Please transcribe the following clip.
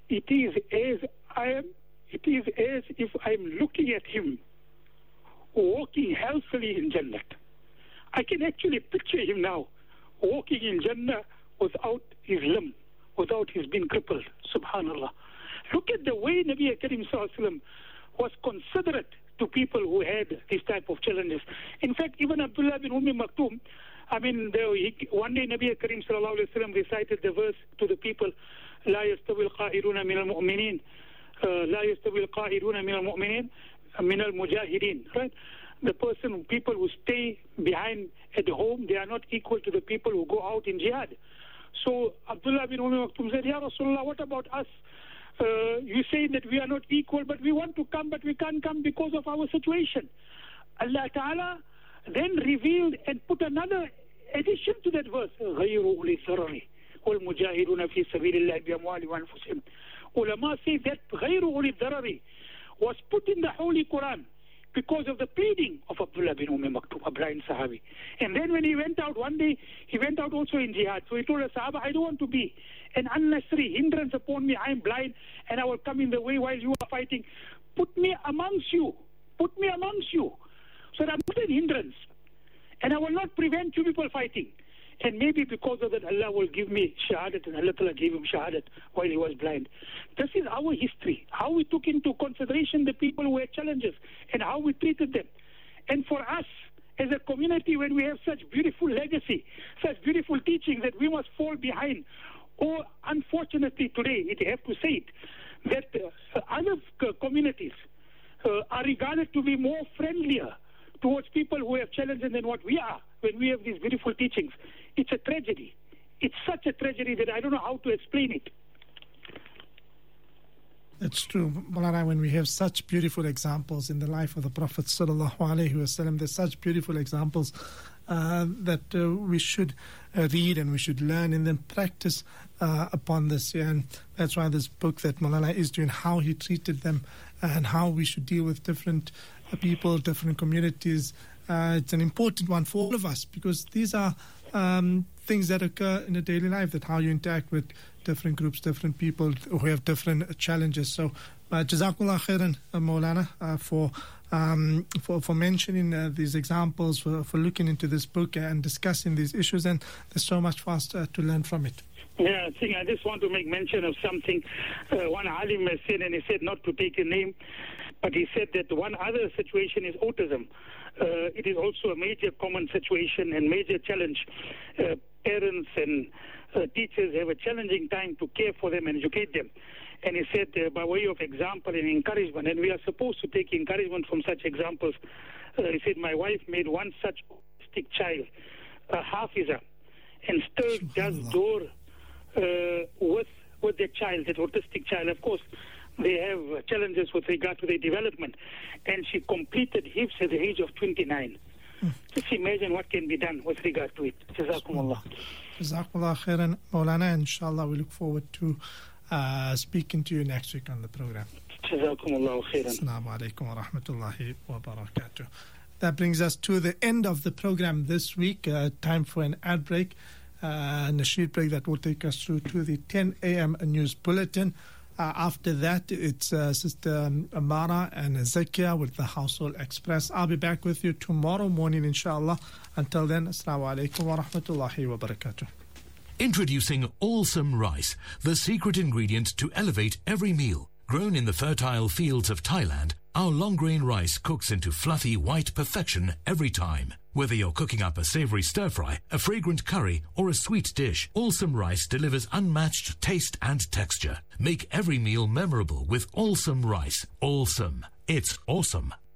it is as if I'm looking at him walking healthily in Jannah. I can actually picture him now walking in Jannah without his limb, without his being crippled. Subhanallah. Look at the way Nabi Karim Sallallahu Alaihi Wasallam was considerate to people who had this type of challenges. In fact, even Abdullah bin Maktoum, one day Nabi Karim Sallallahu Alaihi Wasallam recited the verse to the people, لا يستوي القائلون من المؤمنين لا يستوي القائلون من المؤمنين من المجاهدين. Right? People who stay behind at home, they are not equal to the people who go out in jihad. So Abdullah bin Maktoum said, Ya Rasulullah, what about us? You say that we are not equal, but we want to come, but we can't come because of our situation. Allah Ta'ala then revealed and put another addition to that verse. غَيْرُ أُولِي الضَّرَرِ وَالْمُجَاهِدُونَ فِي سَبِيلِ اللَّهِ بِأَمْوَالِهِمْ وَأَنفُسِهِمْ. Ulama say that غَيْرُ أُولِي الضَّرَرِ was put in the Holy Quran because of the pleading of Abdullah bin Maktoum, a blind Sahabi. And then when he went out one day, he went out also in jihad. So he told the Sahaba, I don't want to be an unnecessary hindrance upon me. I am blind and I will come in the way while you are fighting. Put me amongst you. Put me amongst you. So that I'm not an hindrance. And I will not prevent you people fighting. And maybe because of that, Allah will give me shahadat, and Allah Ta'ala gave him shahadat while he was blind. This is our history, how we took into consideration the people who had challenges and how we treated them. And for us, as a community, when we have such beautiful legacy, such beautiful teachings that we must fall behind, or unfortunately today, I have to say it, that other communities are regarded to be more friendlier towards people who have challenges than what we are when we have these beautiful teachings. It's a tragedy. It's such a tragedy that I don't know how to explain it. It's true, Maulana, when we have such beautiful examples in the life of the Prophet Sallallahu Alaihi Wasallam, there's such beautiful examples that we should read and we should learn and then practice upon this. Yeah? And that's why this book that Maulana is doing, how he treated them and how we should deal with different people, different communities. It's an important one for all of us because these are things that occur in a daily life, that how you interact with different groups, different people who have different challenges. So Jazakallah khairan, Maulana, for mentioning these examples, for looking into this book and discussing these issues, and there's so much for us to learn from it. Yeah, I just want to make mention of something. One alim has said, and he said not to take a name, but he said that one other situation is autism. It is also a major common situation and major challenge. Parents and teachers have a challenging time to care for them and educate them. And he said, by way of example and encouragement, and we are supposed to take encouragement from such examples. He said, my wife made one such autistic child, a hafiza, and still does door with their child, that autistic child. Of course, they have challenges with regard to their development. And she completed hifz at the age of 29. Just imagine what can be done with regard to it. Jazakumullah. Jazakumullah khairan, Maulana. Inshallah, we look forward to speaking to you next week on the program. Jazakumullah khairan. Assalamu alaikum wa rahmatullahi wa barakatuh. That brings us to the end of the program this week. Time for an ad break. Nasheed break that will take us through to the 10 a.m. news bulletin. After that, it's Sister Amara and Zakia with the Household Express. I'll be back with you tomorrow morning, inshallah. Until then, assalamu alaikum wa rahmatullahi wa barakatuh. Introducing Allsome Rice, the secret ingredient to elevate every meal. Grown in the fertile fields of Thailand, our long-grain rice cooks into fluffy white perfection every time. Whether you're cooking up a savory stir-fry, a fragrant curry, or a sweet dish, Allsome Rice delivers unmatched taste and texture. Make every meal memorable with Allsome Rice. Allsome. It's awesome.